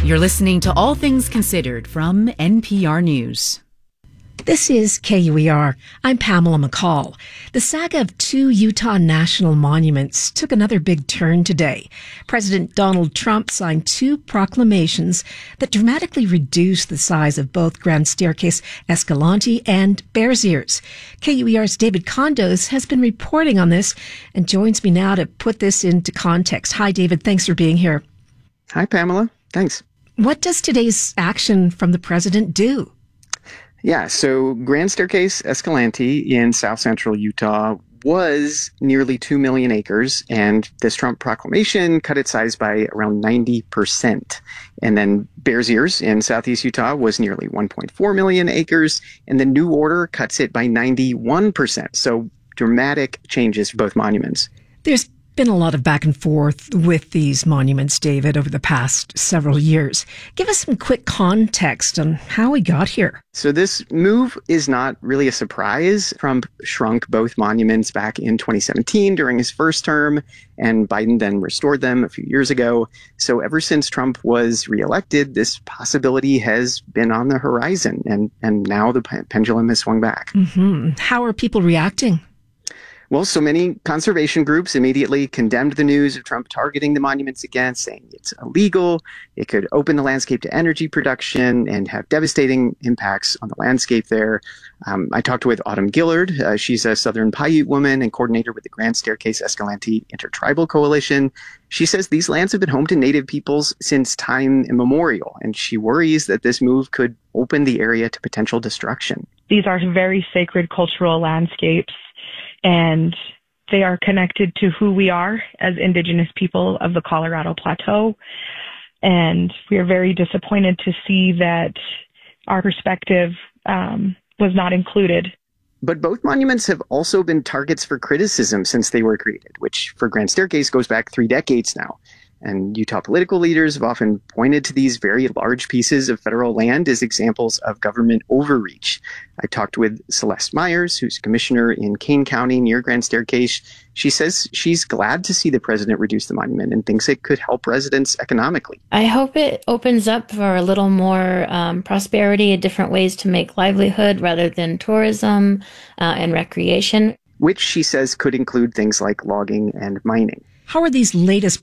You're listening to All Things Considered from NPR News. This is KUER. I'm Pamela McCall. The saga of two Utah national monuments took another big turn today. President Donald Trump signed two proclamations that dramatically reduced the size of both Grand Staircase Escalante and Bears Ears. KUER's David Condos has been reporting on this and joins me now to put this into context. Hi, David. Thanks for being here. Hi, Pamela. Thanks. What does today's action from the president do? Yeah, so Grand Staircase Escalante in south central Utah was nearly 2 million acres, and this Trump proclamation cut its size by around 90%. And then Bears Ears in southeast Utah was nearly 1.4 million acres, and the new order cuts it by 91%. So dramatic changes for both monuments. There's been a lot of back and forth with these monuments, David, over the past several years. Give us some quick context on how we got here. So this move is not really a surprise. Trump shrunk both monuments back in 2017 during his first term, and Biden then restored them a few years ago. So ever since Trump was reelected, this possibility has been on the horizon, and now the pendulum has swung back. Mm-hmm. How are people reacting? Well, so many conservation groups immediately condemned the news of Trump targeting the monuments again, saying it's illegal, it could open the landscape to energy production and have devastating impacts on the landscape there. I talked with Autumn Gillard. She's a Southern Paiute woman and coordinator with the Grand Staircase Escalante Intertribal Coalition. She says these lands have been home to Native peoples since time immemorial, and she worries that this move could open the area to potential destruction. These are very sacred cultural landscapes, and they are connected to who we are as Indigenous people of the Colorado Plateau. And we are very disappointed to see that our perspective was not included. But both monuments have also been targets for criticism since they were created, which for Grand Staircase goes back 3 decades now. And Utah political leaders have often pointed to these very large pieces of federal land as examples of government overreach. I talked with Celeste Myers, who's a commissioner in Kane County near Grand Staircase. She says she's glad to see the president reduce the monument and thinks it could help residents economically. I hope it opens up for a little more prosperity, different ways to make livelihood rather than tourism and recreation. Which she says could include things like logging and mining. How are these latest